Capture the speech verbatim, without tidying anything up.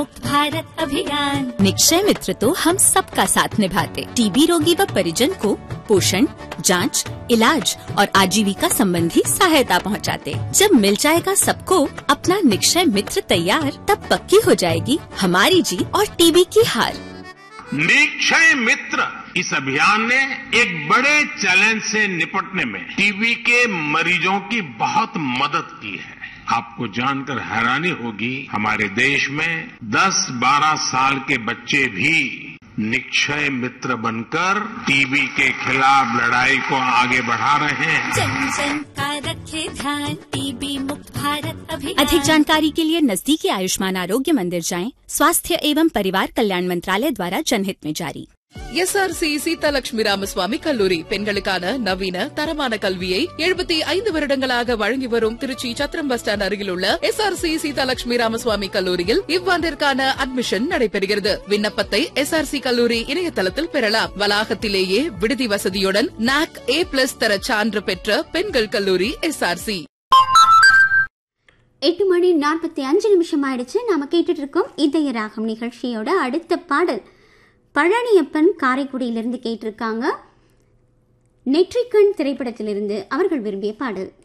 भारत अभियान। निक्षय मित्र तो हम सबका साथ निभाते। टीबी रोगी व परिजन को पोषण, जांच, इलाज और आजीविका संबंधी सहायता पहुंचाते। जब मिल जाएगा सबको अपना निक्षय मित्र तैयार, तब पक्की हो जाएगी हमारी जीत और टीबी की हार। निक्षय मित्र इस अभियान ने एक बड़े चैलेंज से निपटने में टीबी के मरीजों की बहुत मदद की है। आपको जानकर हैरानी होगी, हमारे देश में दस बारह साल के बच्चे भी निक्षय मित्र बनकर टीबी के खिलाफ लड़ाई को आगे बढ़ा रहे हैं। जन जन का रखे ध्यान, टीबी मुक्त भारत अभियान। अधिक जानकारी के लिए नजदीकी आयुष्मान आरोग्य मंदिर जाएं। स्वास्थ्य एवं परिवार कल्याण मंत्रालय द्वारा जनहित में जारी। எஸ்ஆர்சி சீதாலட்சுமி ராமசுவாமி கல்லூரி பெண்களுக்கான நவீன தரமான கல்வியை எழுபத்தி ஐந்து வருடங்களாக வழங்கி வரும் திருச்சி சத்திரம் பஸ் ஸ்டாண்ட் அருகில் உள்ள எஸ்ஆர்சி சீதாலட்சுமி ராமசுவாமி கல்லூரியில் இவ்வாண்டிற்கான அட்மிஷன் நடைபெறுகிறது. விண்ணப்பத்தை எஸ்ஆர்சி கல்லூரி இணையதளத்தில் பெறலாம். வளாகத்திலேயே விடுதி வசதியுடன் நாக் ஏ பிளஸ் தர சான்று பெற்ற பெண்கள் கல்லூரி எஸ்ஆர்சி. எட்டு மணி நாற்பத்தி அஞ்சு நிமிஷம் ஆயிடுச்சு. நாம கேட்டுட்டு இருக்கோம் இதய ராகம் நிகழ்ச்சியோட அடுத்த பாடல் பழனியப்பன் காரைக்குடியிலிருந்து கேட்டிருக்காங்க. நெற்றிக்கண் திரைப்படத்திலிருந்து அவர்கள் விரும்பிய பாடல்.